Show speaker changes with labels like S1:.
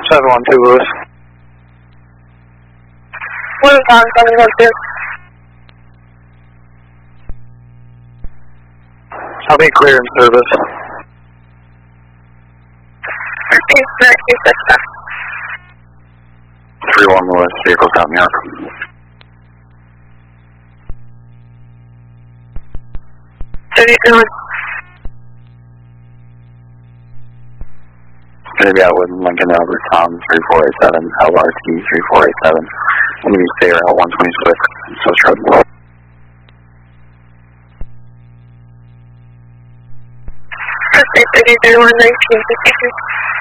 S1: 712 Lewis.
S2: What is on 712?
S1: I'll be clear in service.
S2: Okay, Syracuse Dispatch.
S1: 31 Lewis, vehicles out in New York.
S2: What are you doing?
S1: Going to be out with Lincoln Albert Tom 3487, LRT 3487. I'm going to be stay at 126, so Road.
S2: Okay, 3119,